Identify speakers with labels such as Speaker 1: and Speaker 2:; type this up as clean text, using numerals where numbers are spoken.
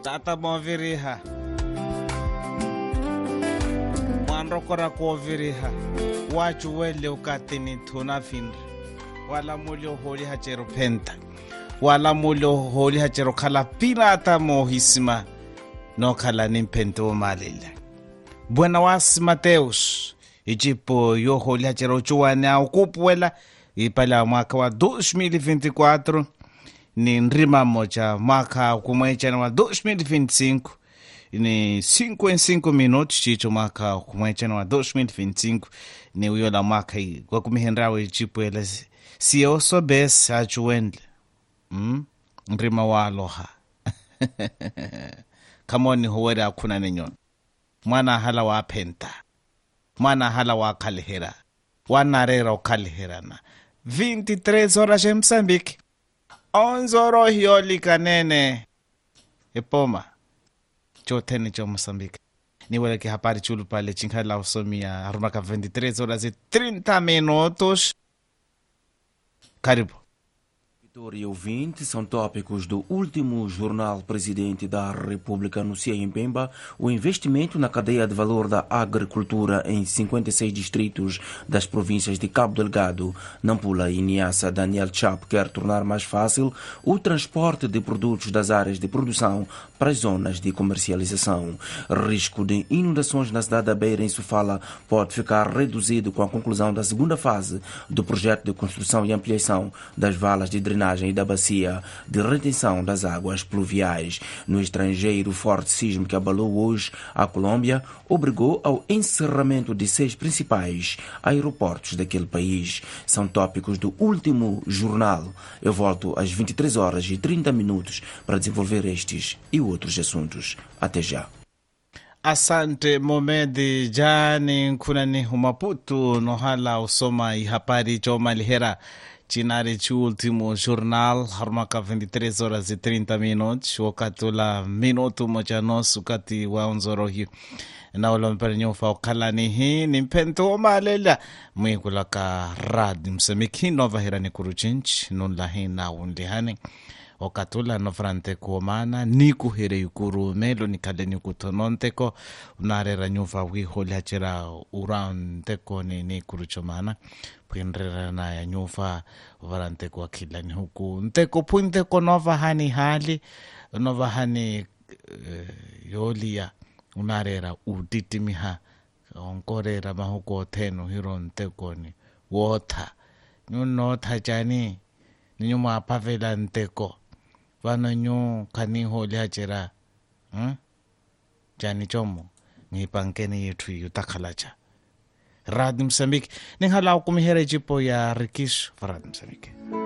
Speaker 1: tata moviriha mwanrokora kuoviriha wachu wele ukatini tuna finri wala mulio holi hachero penta wala mulio holi hachero kala pirata mohisima no kala nimpento malila buena was Mateus ijipo yo holi hachero chuane au kupuela ipala mwaka wa 2024 ni nrima moja mwaka kumwechana wa 2025 ni 5 minutos chicho mwaka kumwechana wa 2025 ni uyo la mwaka kwa kumihendrawe ichipuela si oso bes achuendle nrima wa aloha kamoni huwere akuna ninyon mwana hala wa penta mwana hala wa kalihera wanarera ukaliherana 23 horas em Moçambique 11 horas hioli kanene epoma chotene cho Moçambique ni wale que hapari chulu pale chinkhala usomia arumaka 23 horas e 30 minutos karibu.
Speaker 2: Vitória e ouvinte são tópicos do último jornal Presidente da República anuncia em Pemba o investimento na cadeia de valor da agricultura em 56 distritos das províncias de Cabo Delgado, Nampula e Niassa. Daniel Chap quer tornar mais fácil o transporte de produtos das áreas de produção para as zonas de comercialização. Risco de inundações na cidade da Beira, em Sofala, pode ficar reduzido com a conclusão da segunda fase do projeto de construção e ampliação das valas de drenagem e da bacia de retenção das águas pluviais. No estrangeiro, o forte sismo que abalou hoje a Colômbia obrigou ao encerramento de 6 principais aeroportos daquele país. São tópicos do último jornal. Eu volto às 23 horas e 30 minutos para desenvolver estes e outros assuntos. Até já.
Speaker 1: Asante Mohamed Jani kunani humaputu nohala usoma ihapari choma lihera chinare chi último jornal harmaka 23 horas e 30 minutos wakati la minuto moja nosu kati wa unzorohi na ulompernyo fa ukalani hii ni mpento wa malela mwikula ka radi Moçambique nova hirani kuruchinchi nunla hii na undihani okatula nofrante kuomana niku here yukuru melo nikale kutononteko unarera nyufa wiholi hachira uranteko ni kuruchomana pwinrera na ya nyufa varante kwa kila ni huku nteko puinteko nova hani hali nova hani yolia unarera utitimiha onkorera mahuko teno hiro nteko ni wota nyunota jani ninyuma pavela nteko vano nyu kaniho liachera jani chomo ngipankeni yetu yutakalacha Radio Moçambique ninghala kumihera jipo ya Rikish Farad Moçambique.